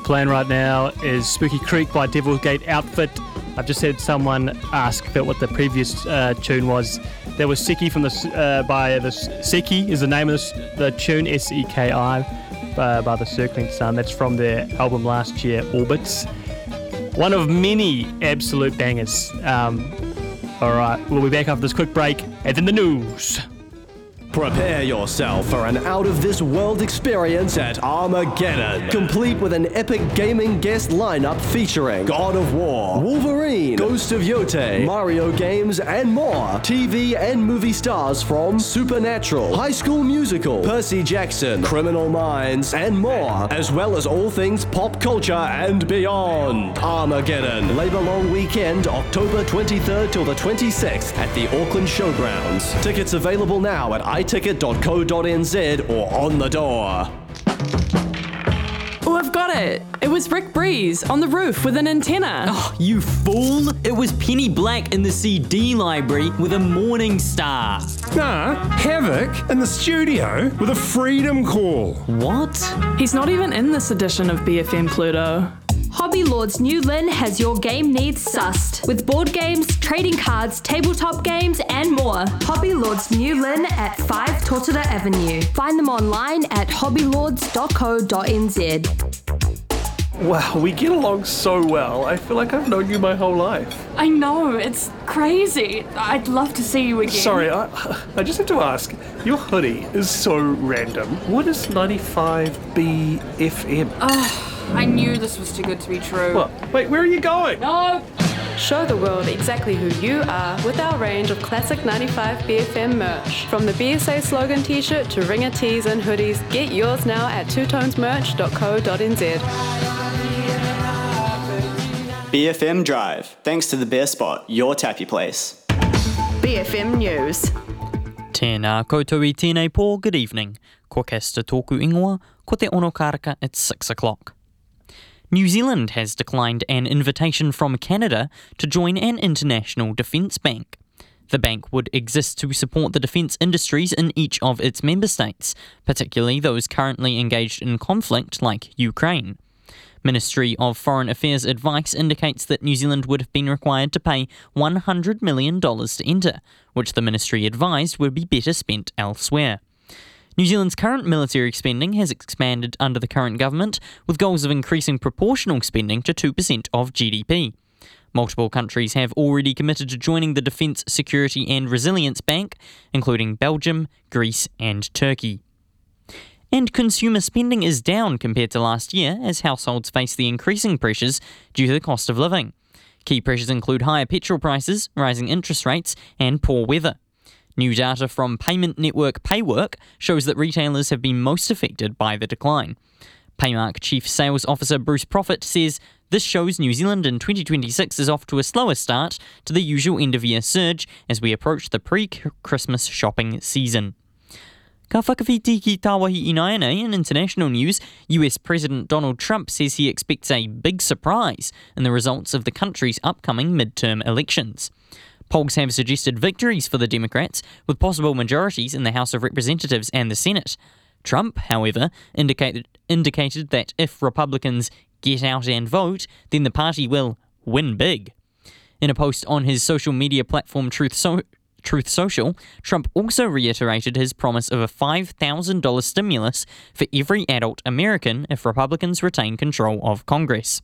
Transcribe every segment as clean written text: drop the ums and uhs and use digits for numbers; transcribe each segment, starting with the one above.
playing right now is Spooky Creek by Devil's Gate Outfit. I've just had someone ask about what the previous tune was. There was Seki by Seki is the name of the tune, Seki, by the Circling Sun. That's from their album last year, Orbits. One of many absolute bangers. All right, we'll be back after this quick break and then the news. Prepare yourself for an out-of-this-world experience at Armageddon, complete with an epic gaming guest lineup featuring God of War, Wolverine, Ghost of Yotei, Mario games, and more. TV and movie stars from Supernatural, High School Musical, Percy Jackson, Criminal Minds, and more, as well as all things pop culture and beyond. Armageddon, Labour Long Weekend, October 23rd till the 26th at the Auckland Showgrounds. Tickets available now at iticket.co.nz or on the door. Oh, I've got it. It was Rick Breeze on the roof with an antenna. Oh, you fool! It was Penny Black in the CD library with a Morning Star. Nah, Havoc in the studio with a Freedom Call. What? He's not even in this edition of BFM Pluto. Hobby Lord's New Lynn has your game needs sussed, with board games, trading cards, tabletop games, and more. Hobby Lord's New Lynn at 5 Totara Avenue. Find them online at hobbylords.co.nz. Wow, we get along so well. I feel like I've known you my whole life. I know, it's crazy. I'd love to see you again. Sorry, I just have to ask. Your hoodie is so random. What is 95B FM? I knew this was too good to be true. What? Wait, where are you going? No! Show the world exactly who you are with our range of classic 95 BFM merch. From the BSA slogan t-shirt to ringer tees and hoodies, get yours now at twotonesmerch.co.nz. BFM Drive. Thanks to the Bear Spot, your tappy place. BFM News. Tēnā koutou I tēnei pō, good evening. Ko kesta tōku ingoa, ko te ono karaka at 6 o'clock. New Zealand has declined an invitation from Canada to join an international defence bank. The bank would exist to support the defence industries in each of its member states, particularly those currently engaged in conflict like Ukraine. Ministry of Foreign Affairs advice indicates that New Zealand would have been required to pay $100 million to enter, which the ministry advised would be better spent elsewhere. New Zealand's current military spending has expanded under the current government, with goals of increasing proportional spending to 2% of GDP. Multiple countries have already committed to joining the Defence, Security and Resilience Bank, including Belgium, Greece and Turkey. And consumer spending is down compared to last year as households face the increasing pressures due to the cost of living. Key pressures include higher petrol prices, rising interest rates and poor weather. New data from payment network Paywork shows that retailers have been most affected by the decline. Paymark Chief Sales Officer Bruce Profit says this shows New Zealand in 2026 is off to a slower start to the usual end-of-year surge as we approach the pre-Christmas shopping season. Ka whakawhiti ki tāwahi inaina in international news, US President Donald Trump says he expects a big surprise in the results of the country's upcoming midterm elections. Polls have suggested victories for the Democrats, with possible majorities in the House of Representatives and the Senate. Trump, however, indicated that if Republicans get out and vote, then the party will win big. In a post on his social media platform Truth Social, Trump also reiterated his promise of a $5,000 stimulus for every adult American if Republicans retain control of Congress.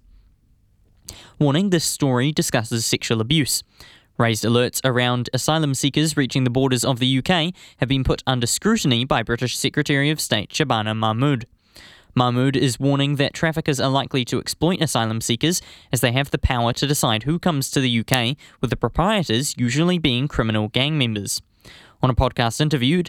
Warning, this story discusses sexual abuse. Raised alerts around asylum seekers reaching the borders of the UK have been put under scrutiny by British Secretary of State Shabana Mahmood. Mahmood is warning that traffickers are likely to exploit asylum seekers as they have the power to decide who comes to the UK, with the proprietors usually being criminal gang members. On a podcast interview,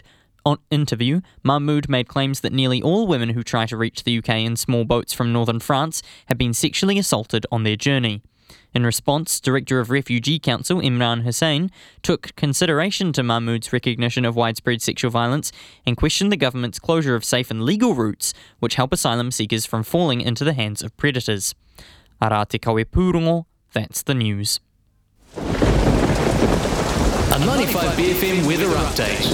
Mahmood made claims that nearly all women who try to reach the UK in small boats from northern France have been sexually assaulted on their journey. In response, Director of Refugee Council Imran Hussain took consideration to Mahmood's recognition of widespread sexual violence and questioned the government's closure of safe and legal routes which help asylum seekers from falling into the hands of predators. Ara te kawe pūrongo, that's the news. A 95 BFM weather update.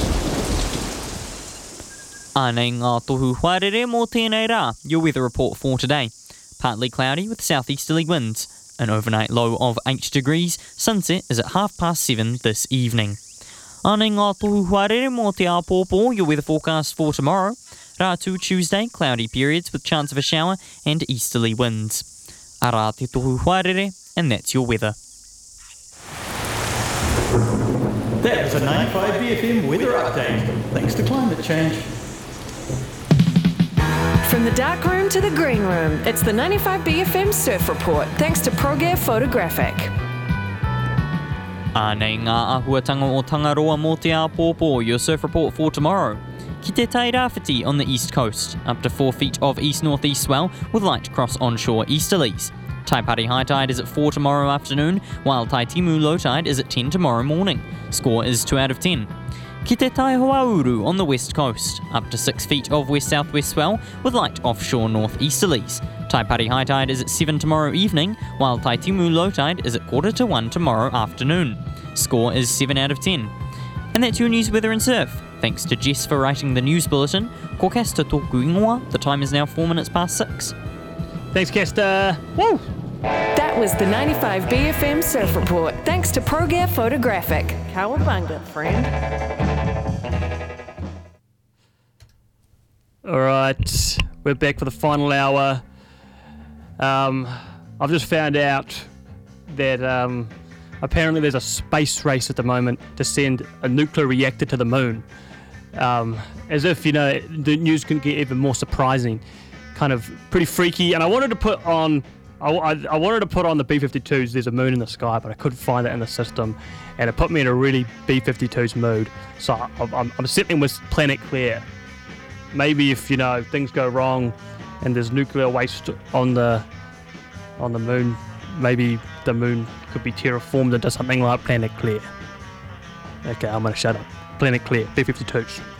Ānei ngā tohu wharere mō tēnei rā, your weather report for today. partly cloudy with southeasterly winds. An overnight low of 8 degrees. Sunset is at 7:30 this evening. Ane ngā tohu huarere mō te āpōpō, your weather forecast for tomorrow. Rātu Tuesday, cloudy periods with chance of a shower and easterly winds. Arā te tohu huarere, and that's your weather. That was a 95 BFM weather update, thanks to climate change. From the dark room to the green room, it's the 95 BFM Surf Report, thanks to ProGear Photographic. Ānei ngā āhuatanga o Tangaroa mō te āpōpō, your surf report for tomorrow. Ki te Tairāwhiti on the east coast, up to 4 feet of east-northeast swell with light cross onshore easterlies. Taipari high tide is at 4 tomorrow afternoon, while Taitimu low tide is at 10 tomorrow morning. Score is 2 out of 10. Ki te Taihoauru on the west coast, up to 6 feet of west-southwest swell with light offshore northeasterlies. Taipari high tide is at 7 tomorrow evening, while Taitimu low tide is at 1:45 tomorrow afternoon. Score is 7 out of 10. And that's your news, weather and surf. Thanks to Jess for writing the news bulletin. Ko Kasta tōku ingoa. The time is now 4 minutes past 6. Thanks, Kesta. Woo! That was the 95 BFM Surf Report, thanks to ProGear Photographic. Kawabunga, friend. All right, we're back for the final hour. I've just found out that apparently there's a space race at the moment to send a nuclear reactor to the moon. As if, you know, the news can get even more surprising. Kind of pretty freaky. And I wanted to put on... I wanted to put on the B-52s, There's a Moon in the Sky, but I couldn't find it in the system, and it put me in a really B-52s mood. So I'm settling with Planet Clear. Maybe if, you know, things go wrong and there's nuclear waste on the moon, maybe the moon could be terraformed into something like Planet Clear. Okay, I'm going to shut up. Planet Clear, B-52s.